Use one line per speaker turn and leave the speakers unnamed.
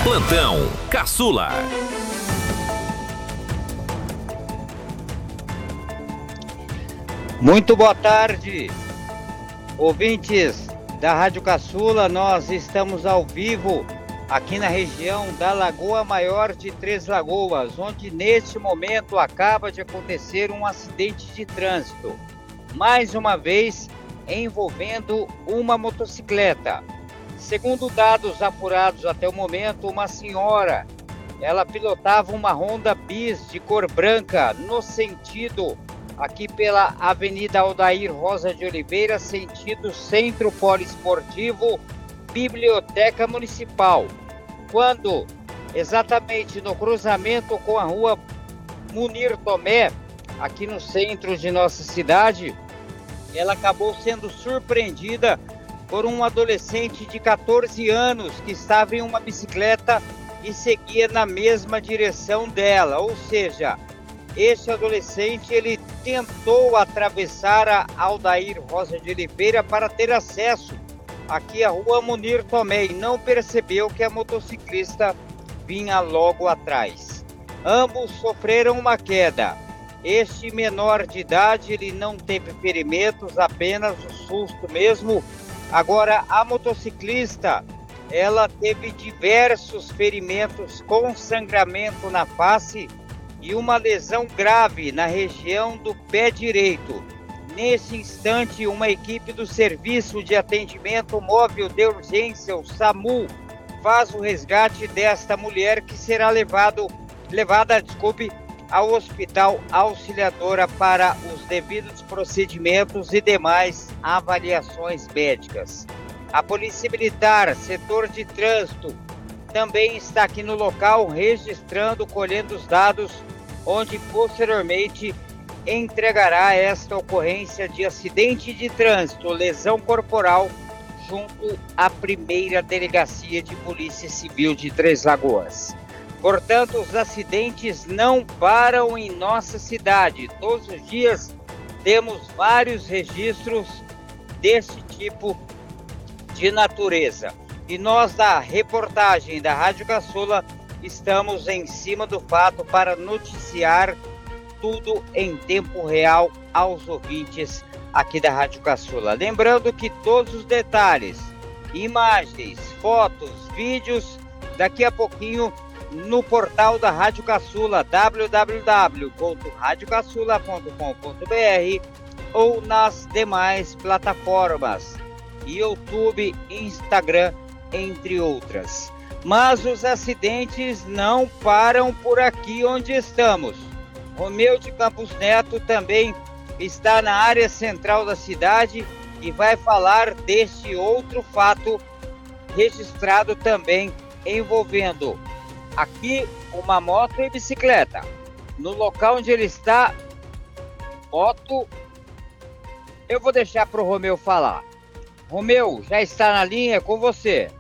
Plantão Caçula.
Muito boa tarde, ouvintes da Rádio Caçula. Nós estamos ao vivo aqui na região da Lagoa Maior de Três Lagoas, onde neste momento acaba de acontecer um acidente de trânsito, mais uma vez envolvendo uma motocicleta. Segundo dados apurados até o momento, uma senhora, ela pilotava uma Honda Bis de cor branca no sentido aqui pela Avenida Aldair Rosa de Oliveira, sentido Centro Poliesportivo, Biblioteca Municipal, quando exatamente no cruzamento com a rua Munir Tomé, aqui no centro de nossa cidade, ela acabou sendo surpreendida por um adolescente de 14 anos que estava em uma bicicleta e seguia na mesma direção dela, ou seja, este adolescente ele tentou atravessar a Aldair Rosa de Oliveira para ter acesso aqui à rua Munir Tomé e não percebeu que a motociclista vinha logo atrás. Ambos sofreram uma queda. Este menor de idade ele não teve ferimentos, apenas o susto mesmo. Agora a motociclista ela teve diversos ferimentos com sangramento na face e uma lesão grave na região do pé direito. Nesse instante, uma equipe do Serviço de Atendimento Móvel de Urgência, o SAMU, faz o resgate desta mulher que será levada ao Hospital Auxiliadora para os devidos procedimentos e demais avaliações médicas. A Polícia Militar, setor de trânsito, também está aqui no local registrando, colhendo os dados, onde posteriormente entregará esta ocorrência de acidente de trânsito, lesão corporal, junto à primeira delegacia de Polícia Civil de Três Lagoas. Portanto, os acidentes não param em nossa cidade. Todos os dias temos vários registros desse tipo de natureza. E nós da reportagem da Rádio Caçula estamos em cima do fato para noticiar tudo em tempo real aos ouvintes aqui da Rádio Caçula. Lembrando que todos os detalhes, imagens, fotos, vídeos, daqui a pouquinho no portal da Rádio Caçula, www.radiocaçula.com.br ou nas demais plataformas, YouTube, Instagram, entre outras. Mas os acidentes não param por aqui onde estamos. Romeu de Campos Neto também está na área central da cidade e vai falar deste outro fato registrado também envolvendo aqui uma moto e bicicleta. No local onde ele está, moto, eu vou deixar para o Romeu falar. Romeu, já está na linha com você.